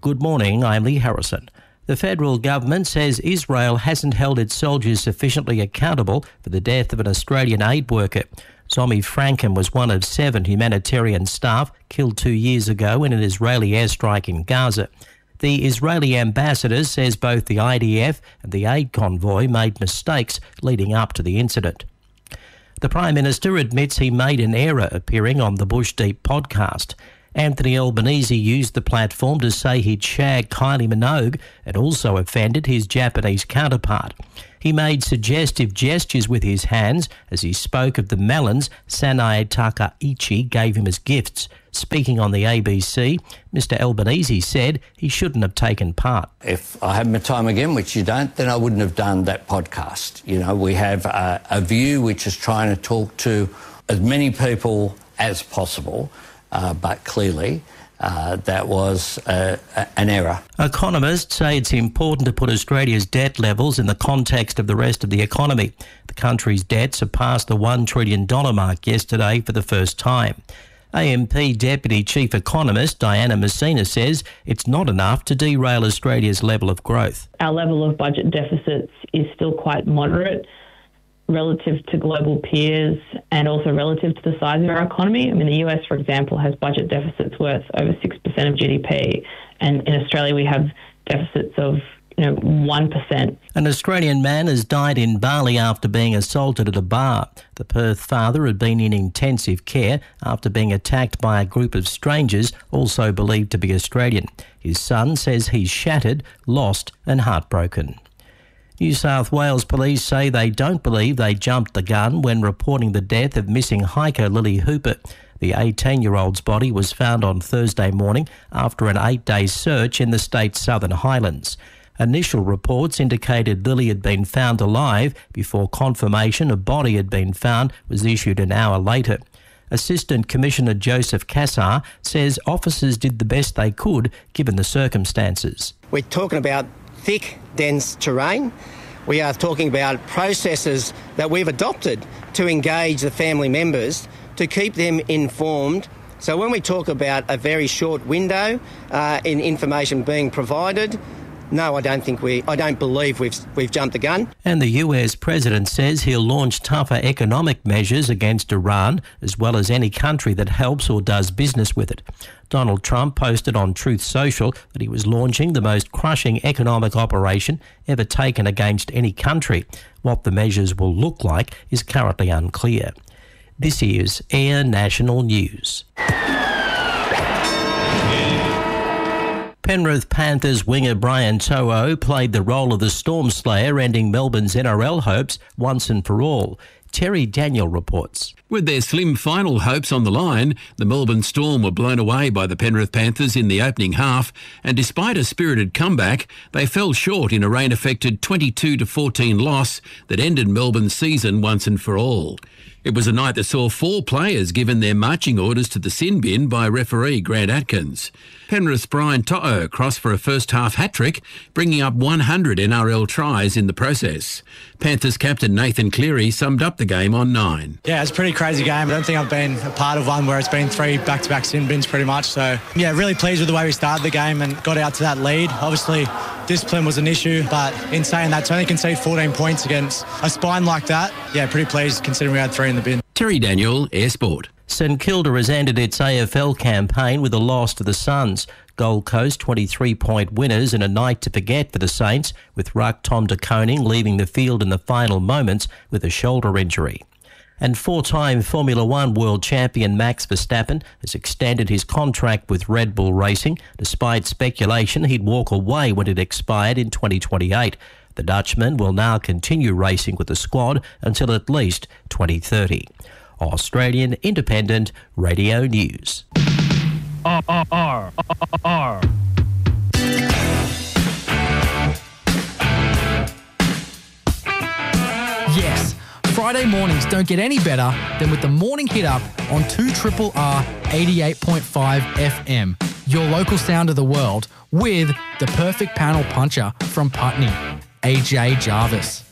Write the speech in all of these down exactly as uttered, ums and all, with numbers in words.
Good morning, I'm Lee Harrison. The federal government says Israel hasn't held its soldiers sufficiently accountable for the death of an Australian aid worker. Zomi Franken was one of seven humanitarian staff killed two years ago in an Israeli airstrike in Gaza. The Israeli ambassador says both the I D F and the aid convoy made mistakes leading up to the incident. The Prime Minister admits he made an error appearing on the Bush Deep podcast. Anthony Albanese used the platform to say he'd shagged Kylie Minogue and also offended his Japanese counterpart. He made suggestive gestures with his hands as he spoke of the melons Sanae Takaichi gave him as gifts. Speaking on the A B C, Mister Albanese said he shouldn't have taken part. If I had my time again, which you don't, then I wouldn't have done that podcast. You know, we have a, a view which is trying to talk to as many people as possible. Uh, but clearly uh, that was uh, an error. Economists say it's important to put Australia's debt levels in the context of the rest of the economy. The country's debt surpassed the one trillion dollars mark yesterday for the first time. A M P Deputy Chief Economist Diana Messina says it's not enough to derail Australia's level of growth. Our level of budget deficits is still quite moderate relative to global peers and also relative to the size of our economy. I mean, the U S, for example, has budget deficits worth over six percent of G D P, and in Australia we have deficits of you know, one percent. An Australian man has died in Bali after being assaulted at a bar. The Perth father had been in intensive care after being attacked by a group of strangers, also believed to be Australian. His son says he's shattered, lost and heartbroken. New South Wales police say they don't believe they jumped the gun when reporting the death of missing hiker Lily Hooper. The eighteen-year-old's body was found on Thursday morning after an eight-day search in the state's Southern Highlands. Initial reports indicated Lily had been found alive before confirmation a body had been found was issued an hour later. Assistant Commissioner Joseph Cassar says officers did the best they could given the circumstances. We're talking about thick, dense terrain. We are talking about processes that we've adopted to engage the family members to keep them informed. So when we talk about a very short window uh, in information being provided, no, I don't think we, I don't believe we've we've jumped the gun. And the U S president says he'll launch tougher economic measures against Iran, as well as any country that helps or does business with it. Donald Trump posted on Truth Social that he was launching the most crushing economic operation ever taken against any country. What the measures will look like is currently unclear. This is Air National News. Penrith Panthers winger Brian To'o played the role of the Storm Slayer, ending Melbourne's N R L hopes once and for all. Terry Daniel reports. With their slim final hopes on the line, the Melbourne Storm were blown away by the Penrith Panthers in the opening half, and despite a spirited comeback, they fell short in a rain-affected twenty-two to fourteen loss that ended Melbourne's season once and for all. It was a night that saw four players given their marching orders to the sin bin by referee Grant Atkins. Penrith's Brian To'o crossed for a first-half hat-trick, bringing up one hundred N R L tries in the process. Panthers captain Nathan Cleary summed up the game on nine. Yeah, it's a pretty crazy game. I don't think I've been a part of one where it's been three back-to-back sin bins pretty much. So, yeah, really pleased with the way we started the game and got out to that lead. Obviously, discipline was an issue, but in saying that, to only concede fourteen points against a spine like that, yeah, pretty pleased considering we had three in the bin. Terry Daniel, Air Sport. St Kilda has ended its A F L campaign with a loss to the Suns. Gold Coast twenty-three point winners in a night to forget for the Saints, with ruck Tom De Koning leaving the field in the final moments with a shoulder injury. And four-time Formula One world champion Max Verstappen has extended his contract with Red Bull Racing, despite speculation he'd walk away when it expired in twenty twenty-eight. The Dutchman will now continue racing with the squad until at least twenty thirty. Australian Independent Radio News. R, R, R, R. Yes, Friday mornings don't get any better than with the Morning Hit Up on two R R R eighty-eight point five F M, your local sound of the world, with the perfect panel puncher from Putney, A J Jarvis.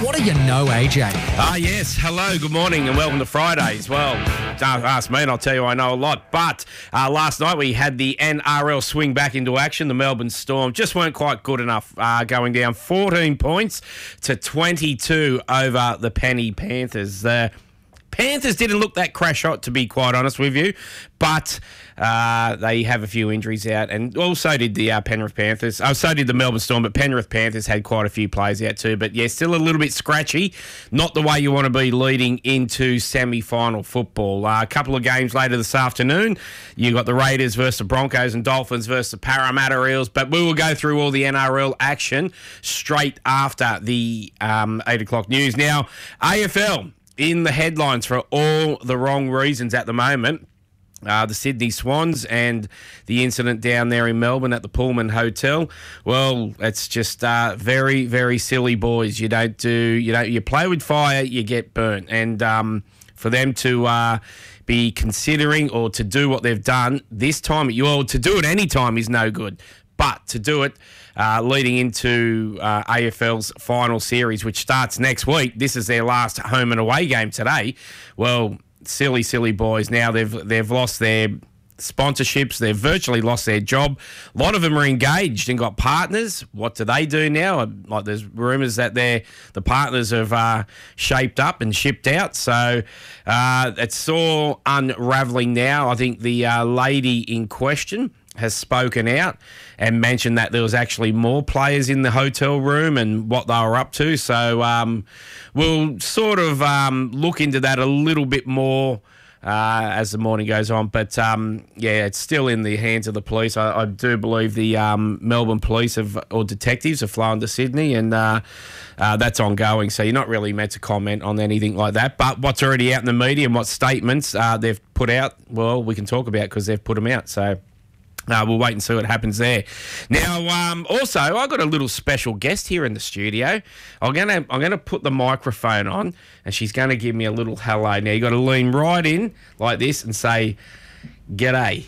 What do you know, A J? Ah, yes. Hello, good morning, and welcome to Fridays. Well, don't ask me, and I'll tell you I know a lot. But uh, last night we had the N R L swing back into action. The Melbourne Storm just weren't quite good enough, uh, going down fourteen points to twenty-two over the Penny Panthers. The Panthers didn't look that crash hot, to be quite honest with you, but uh, they have a few injuries out, and also did the uh, Penrith Panthers. Oh, so did the Melbourne Storm, but Penrith Panthers had quite a few players out too. But yeah, still a little bit scratchy. Not the way you want to be leading into semi-final football. Uh, a couple of games later this afternoon, you got the Raiders versus the Broncos and Dolphins versus the Parramatta Eels. But we will go through all the N R L action straight after the um, eight o'clock news. Now, A F L in the headlines for all the wrong reasons at the moment. Uh, the Sydney Swans and the incident down there in Melbourne at the Pullman Hotel. Well, it's just uh, very, very silly, boys. You don't do, you don't, you play with fire, you get burnt. And um, for them to uh, be considering or to do what they've done this time, well, to do it any time is no good. But to do it uh, leading into uh, A F L's final series, which starts next week, this is their last home and away game today. Well, silly, silly boys. Now they've they've lost their sponsorships. They've virtually lost their job. A lot of them are engaged and got partners. What do they do now? Like, there's rumours that they're, the partners have uh, shaped up and shipped out. So uh, it's all unravelling now. I think the uh, lady in question has spoken out and mentioned that there was actually more players in the hotel room and what they were up to. So um, we'll sort of um, look into that a little bit more uh, as the morning goes on. But, um, yeah, it's still in the hands of the police. I, I do believe the um, Melbourne police have, or detectives have flown to Sydney, and uh, uh, that's ongoing. So you're not really meant to comment on anything like that. But what's already out in the media and what statements uh, they've put out, well, we can talk about because they've put them out. So Uh, we'll wait and see what happens there. Now, um, also, I've got a little special guest here in the studio. I'm gonna, I'm gonna put the microphone on, and she's gonna give me a little hello. Now, you got to lean right in like this and say, "G'day."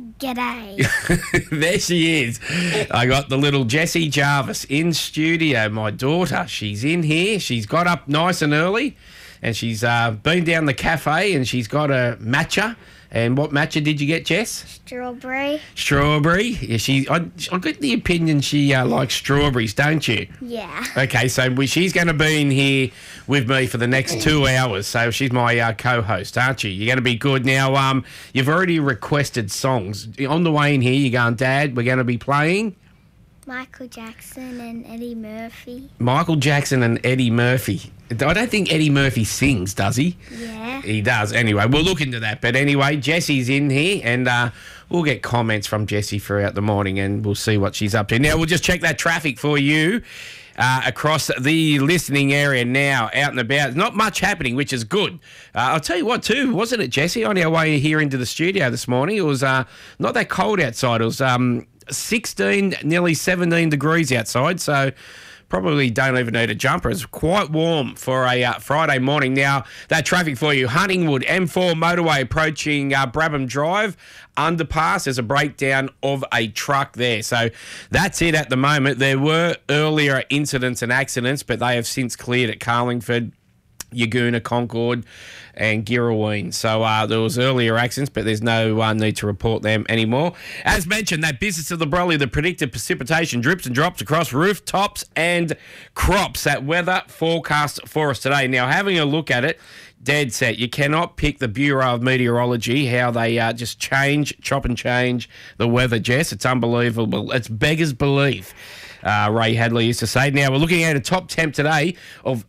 G'day. There she is. I got the little Jessie Jarvis in studio. My daughter, she's in here. She's got up nice and early, and she's uh, been down the cafe, and she's got a matcha. And what matcha did you get, Jess? Strawberry. Strawberry. Yeah, she. I, I get the opinion she uh, likes strawberries, don't you? Yeah. Okay, so we, she's going to be in here with me for the next two hours. So she's my uh, co-host, aren't you? You're going to be good. Now, um, you've already requested songs. On the way in here, you're going, Dad, we're going to be playing Michael Jackson and Eddie Murphy. Michael Jackson and Eddie Murphy. I don't think Eddie Murphy sings, does he? Yeah. He does. Anyway, we'll look into that. But anyway, Jessie's in here, and uh, we'll get comments from Jessie throughout the morning, and we'll see what she's up to. Now, we'll just check that traffic for you uh, across the listening area now, out and about. Not much happening, which is good. Uh, I'll tell you what, too, wasn't it, Jessie? On our way here into the studio this morning, it was uh, not that cold outside. It was um, sixteen, nearly seventeen degrees outside, so probably don't even need a jumper. It's quite warm for a uh, Friday morning. Now, that traffic for you, Huntingwood, M four motorway approaching uh, Brabham Drive, underpass. There's a breakdown of a truck there. So that's it at the moment. There were earlier incidents and accidents, but they have since cleared at Carlingford, Yagoona, Concord and Girraween. So uh, there was earlier accidents, but there's no uh, need to report them anymore. As mentioned, that business of the Broly, the predicted precipitation drips and drops across rooftops and crops. That weather forecast for us today. Now, having a look at it, dead set. You cannot pick the Bureau of Meteorology, how they uh, just change, chop and change the weather, Jess. It's unbelievable. It's beggars belief, uh, Ray Hadley used to say. Now, we're looking at a top temp today of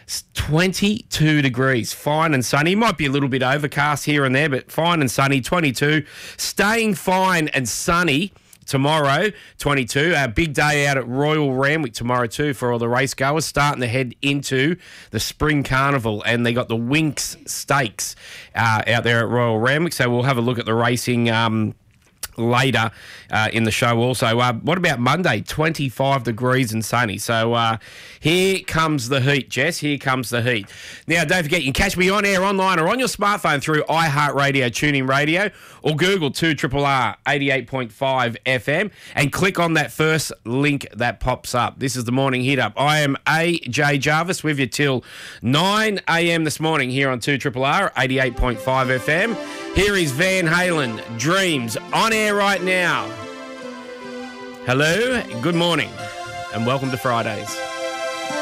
twenty-two degrees, fine and sunny. Might be a little bit overcast here and there, but fine and sunny, twenty-two. Staying fine and sunny tomorrow, twenty-two. A big day out at Royal Randwick tomorrow too for all the race goers, starting to head into the Spring Carnival, and they got the Winx Stakes uh, out there at Royal Randwick. So we'll have a look at the racing um later uh, in the show also. Uh, what about Monday? twenty-five degrees and sunny. So uh, here comes the heat, Jess. Here comes the heat. Now, don't forget, you can catch me on air, online, or on your smartphone through iHeartRadio, TuneIn Radio, or Google two R R R eighty-eight point five F M and click on that first link that pops up. This is the Morning Hit Up. I am A J Jarvis with you till nine a m this morning here on two R R R eighty-eight point five F M. Here is Van Halen, Dreams, on air right now. Hello, good morning, and welcome to Fridays.